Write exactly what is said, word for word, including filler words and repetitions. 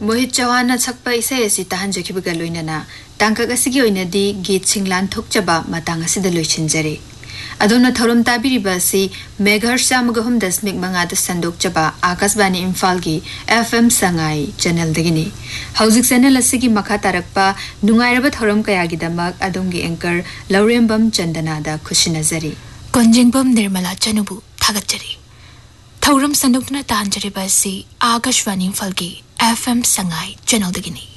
मोहित चौहान सकपा इसे ऐसी तहन जखिबगा लोइनना तांकक असिगी ओइनदी गीत सिंगलान थोकचबा मतंग असिदा लोइछिनजरे अदोना थौरम ताबिरिबा असि मेगाहर्ट्ज चामगहुम दशमिक मंगाद संदोकचबा आकाशवाणी इम्फाल की एफएम संगाई चैनल दगिनी हौजिक चैनल असिगी मखा तारकपा नुंगाइरबा थौरम कयागिदमक अदोंगी एंकर लौरेंबम चंदनादा खुशिनजरी कोंजिंगबम निर्मला चनुबु थागतजरी थौरम संदोकना तांजरिबा असि आकाशवाणी इम्फाल की एफएम संगाई चैनल दगिनी